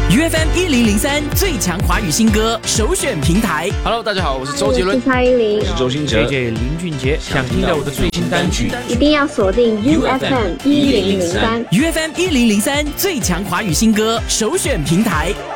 UFM 1003最强华语新歌首选平台。 Hello， 大家好，我是周杰伦， 我是蔡依林， 我是周兴哲 ，JJ 林俊杰。想听到我的最新单曲， 一定要锁定 UFM 1003。 UFM 1003最强华语新歌首选平台。